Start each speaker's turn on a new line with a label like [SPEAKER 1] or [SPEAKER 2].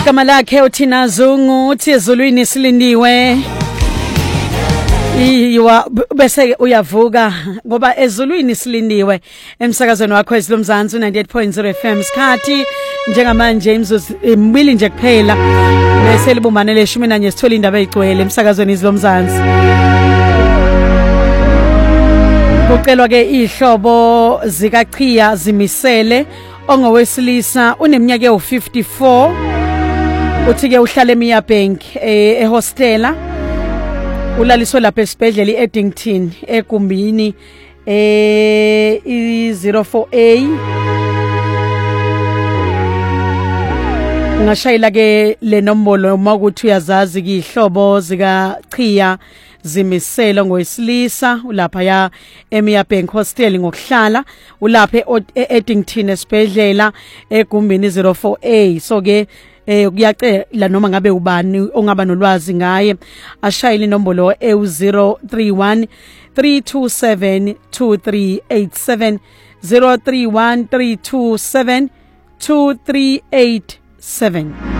[SPEAKER 1] igama lakhe uThina Zungu uthi ezulwini silindiwe bese uyavuka ngoba ezulwini silindiwe emsakazweni wakho esilomzansi 98.0 FM sikhathi njengamanje imibili nje kuphela bese libumane le11 sithola indaba ezigcwele emsakazweni esilomzansi. Kucelwa ke ihlobo zikaChiya zimisele ongowesilisa uneminyaka ewu54 uthi ke uhlala eMerebank ehostela ulaliswe lapha esibhedlela eEddington egumbini i04A ngashayela ke le nombolo uma ukuthi uyazazi ke ihlobo zikaChiya zimisela ngowesilisa ulapha ya eMerebank hostel ngokuhlala ulapha eEddington esibhedlela egumbini i04A so ke kuyacela noma ngabe ubani ongaba nolwazi ngaye ashayile inombolo e031 327 2387 031 327 2387.